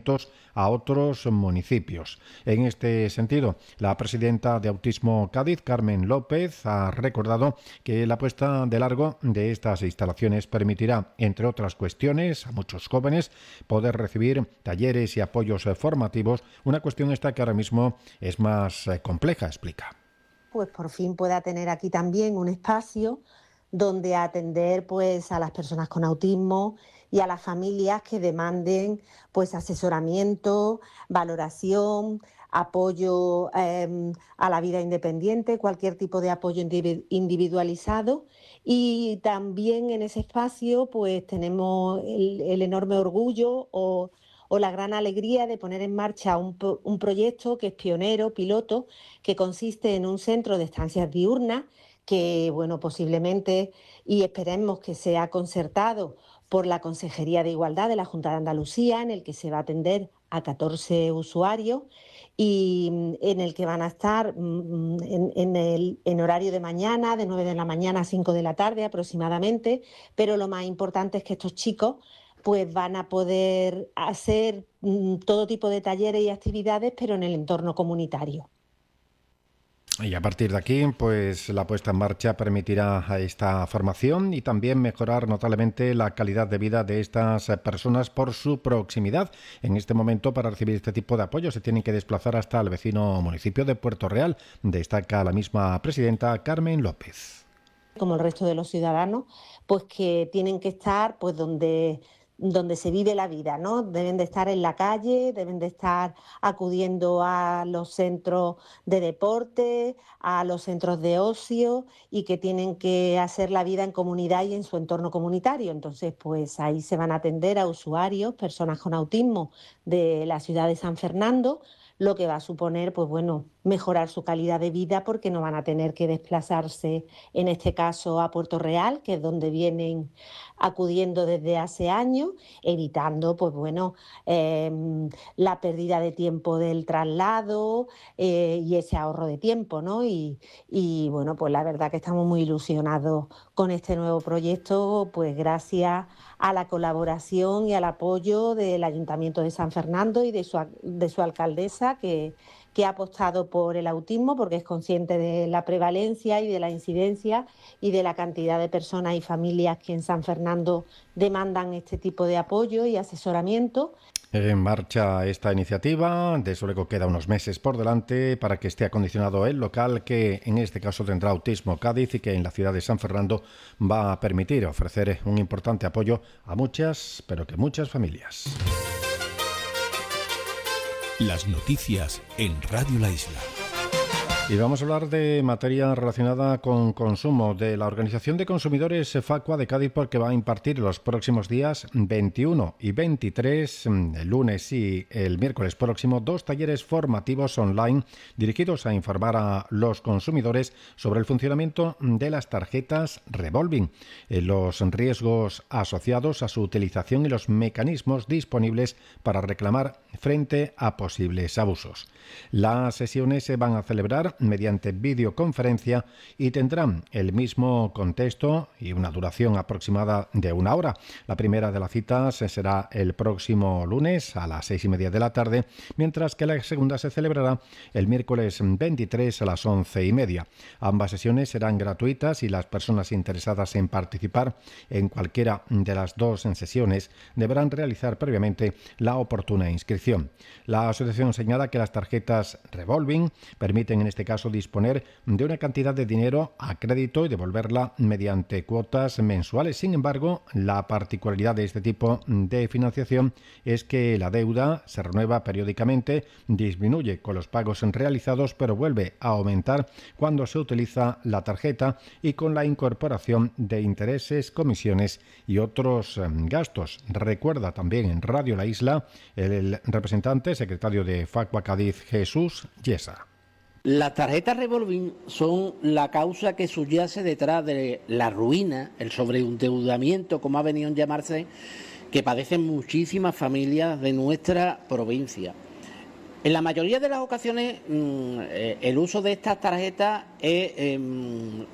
acercamientos a otros municipios. En este sentido, la presidenta de Autismo Cádiz, Carmen López, ha recordado que la puesta de largo de estas instalaciones permitirá, entre otras cuestiones, a muchos jóvenes poder recibir talleres y apoyos formativos, una cuestión esta que ahora mismo es más compleja, explica. Pues por fin pueda tener aquí también un espacio donde atender pues a las personas con autismo y a las familias que demanden pues asesoramiento, valoración, apoyo a la vida independiente, cualquier tipo de apoyo individualizado. Y también en ese espacio pues tenemos el enorme orgullo o la gran alegría de poner en marcha un proyecto que es pionero, piloto, que consiste en un centro de estancias diurnas que, bueno, posiblemente y esperemos que sea concertado por la Consejería de Igualdad de la Junta de Andalucía, en el que se va a atender a 14 usuarios y en el que van a estar en horario de mañana, de 9 de la mañana a 5 de la tarde aproximadamente, pero lo más importante es que estos chicos pues van a poder hacer todo tipo de talleres y actividades, pero en el entorno comunitario. Y a partir de aquí, pues la puesta en marcha permitirá esta formación y también mejorar notablemente la calidad de vida de estas personas por su proximidad. En este momento, para recibir este tipo de apoyo, se tienen que desplazar hasta el vecino municipio de Puerto Real, destaca la misma presidenta Carmen López. Como el resto de los ciudadanos, pues que tienen que estar pues donde se vive la vida, ¿no? Deben de estar en la calle, deben de estar acudiendo a los centros de deporte, a los centros de ocio y que tienen que hacer la vida en comunidad y en su entorno comunitario. Entonces, pues ahí se van a atender a usuarios, personas con autismo de la ciudad de San Fernando, lo que va a suponer, pues bueno, mejorar su calidad de vida porque no van a tener que desplazarse, en este caso, a Puerto Real, que es donde vienen acudiendo desde hace años, evitando, pues bueno, la pérdida de tiempo del traslado y ese ahorro de tiempo, ¿no? Y bueno, pues la verdad que estamos muy ilusionados con este nuevo proyecto, pues gracias a la colaboración y al apoyo del Ayuntamiento de San Fernando y de su alcaldesa, que ha apostado por el autismo porque es consciente de la prevalencia y de la incidencia y de la cantidad de personas y familias que en San Fernando demandan este tipo de apoyo y asesoramiento. En marcha esta iniciativa, de eso luego queda unos meses por delante para que esté acondicionado el local que en este caso tendrá Autismo Cádiz y que en la ciudad de San Fernando va a permitir ofrecer un importante apoyo a muchas, pero que muchas familias. Las noticias en Radio La Isla. Y vamos a hablar de materia relacionada con consumo, de la Organización de Consumidores Facua de Cádiz, porque va a impartir los próximos días 21 y 23, el lunes y el miércoles próximo, 2 talleres formativos online dirigidos a informar a los consumidores sobre el funcionamiento de las tarjetas revolving, los riesgos asociados a su utilización y los mecanismos disponibles para reclamar frente a posibles abusos. Las sesiones se van a celebrar mediante videoconferencia y tendrán el mismo contexto y una duración aproximada de 1 hora. La primera de las citas será el próximo lunes a las 6:30 de la tarde, mientras que la segunda se celebrará el miércoles 23 a las 11:30. Ambas sesiones serán gratuitas y las personas interesadas en participar en cualquiera de las dos sesiones deberán realizar previamente la oportuna inscripción. La asociación señala que las tarjetas revolving permiten en este caso disponer de una cantidad de dinero a crédito y devolverla mediante cuotas mensuales. Sin embargo, la particularidad de este tipo de financiación es que la deuda se renueva periódicamente, disminuye con los pagos realizados, pero vuelve a aumentar cuando se utiliza la tarjeta y con la incorporación de intereses, comisiones y otros gastos. Recuerda también en Radio La Isla el representante secretario de Facua Cádiz, Jesús Yesa. Las tarjetas revolving son la causa que subyace detrás de la ruina, el sobreendeudamiento, como ha venido a llamarse, que padecen muchísimas familias de nuestra provincia. En la mayoría de las ocasiones, el uso de estas tarjetas es